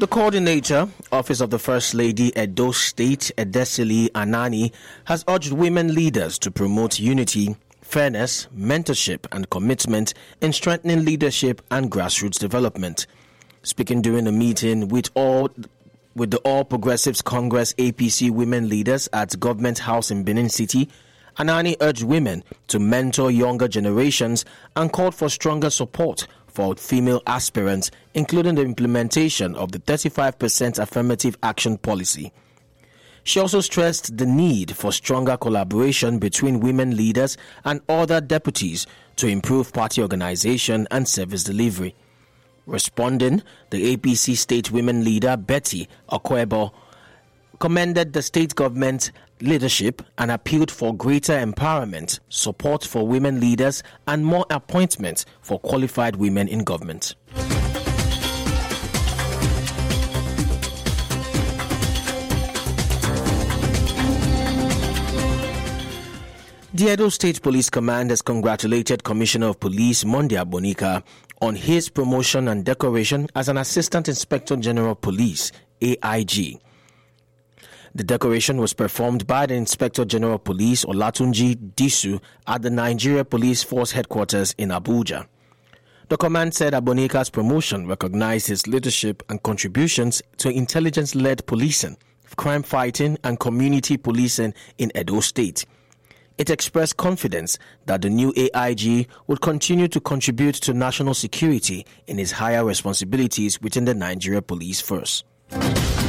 The coordinator, Office of the First Lady, Edo State, Edesili Anani, has urged women leaders to promote unity, fairness, mentorship and commitment in strengthening leadership and grassroots development. Speaking during a meeting with the All Progressives Congress APC women leaders at Government House in Benin City, Anani urged women to mentor younger generations and called for stronger support for female aspirants, including the implementation of the 35% affirmative action policy. She also stressed the need for stronger collaboration between women leaders and other deputies to improve party organization and service delivery. Responding, the APC state women leader Betty Okwebo commended the state government leadership and appealed for greater empowerment, support for women leaders, and more appointments for qualified women in government. The Edo State Police Command has congratulated Commissioner of Police Monday Abonika on his promotion and decoration as an Assistant Inspector General of Police, AIG. The decoration was performed by the Inspector General of Police Olatunji Disu at the Nigeria Police Force Headquarters in Abuja. The command said Abonika's promotion recognized his leadership and contributions to intelligence-led policing, crime fighting and community policing in Edo State. It expressed confidence that the new AIG would continue to contribute to national security in his higher responsibilities within the Nigeria Police Force.